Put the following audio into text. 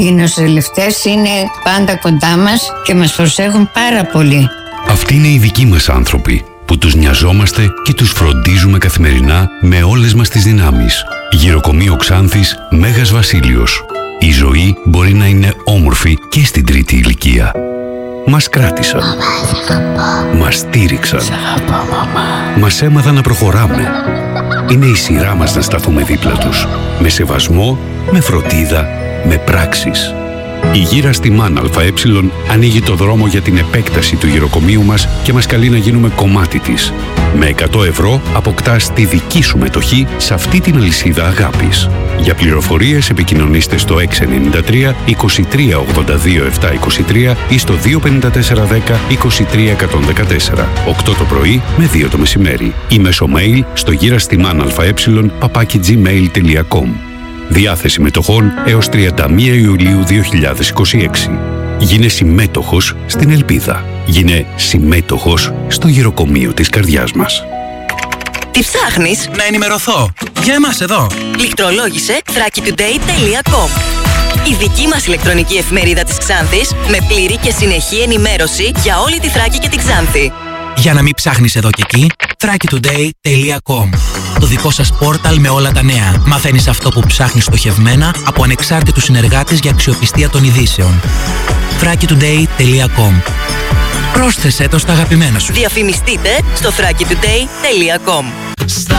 Οι νοσηλευτές είναι πάντα κοντά μας και μας προσέχουν πάρα πολύ. Αυτοί είναι οι δικοί μας άνθρωποι που τους νοιαζόμαστε και τους φροντίζουμε καθημερινά με όλες μας τις δυνάμεις. Γυροκομείο Ξάνθης, Μέγας Βασίλειος. Η ζωή μπορεί να είναι όμορφη και στην τρίτη ηλικία. Μας κράτησαν. Μας στήριξαν. Μας έμαθαν να προχωράμε. Είναι η σειρά μας να σταθούμε δίπλα τους. Με σεβασμό, με φροντίδα, με πράξεις. Η γύρα στη ΜΑΝ ΑΕ ανοίγει το δρόμο για την επέκταση του γυροκομείου μας και μας καλεί να γίνουμε κομμάτι της. Με 100 ευρώ αποκτάς τη δική σου μετοχή σε αυτή την αλυσίδα αγάπης. Για πληροφορίες επικοινωνήστε στο 693 23 82 723 ή στο 25410 23 114. 8 το πρωί με 2 το μεσημέρι. Ή μέσω mail στο girastimanae@gmail.com. Διάθεση μετοχών έως 31 Ιουλίου 2026. Γίνε συμμέτοχος στην ελπίδα. Γίνε συμμέτοχος στο γυροκομείο της καρδιάς μας. Τι ψάχνεις? Να ενημερωθώ. Για εμάς εδώ. Λιχτρολόγησε thrakitoday.com. Η δική μας ηλεκτρονική εφημερίδα της Ξάνθης με πλήρη και συνεχή ενημέρωση για όλη τη Θράκη και την Ξάνθη. Για να μην ψάχνεις εδώ και εκεί, thrakitoday.com. Το δικό σας πόρταλ με όλα τα νέα. Μαθαίνεις αυτό που ψάχνεις στοχευμένα από ανεξάρτητους συνεργάτες για αξιοπιστία των ειδήσεων. thrakitoday.com. Πρόσθεσέ το στα αγαπημένα σου. Διαφημιστείτε στο thrakitoday.com.